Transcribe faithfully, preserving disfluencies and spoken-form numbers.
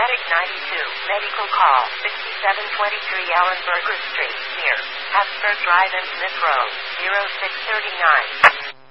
Medic ninety-two, medical call, sixty-seven twenty-three Ellenberger Street, near Habsburg Drive and Smith Road, zero six three nine.